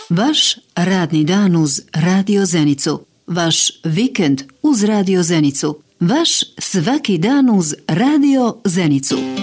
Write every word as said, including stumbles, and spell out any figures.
Vaš radni dan uz Radio Zenicu. Vaš vikend uz Radio Zenicu. Vaš svaki dan uz Radio Zenicu.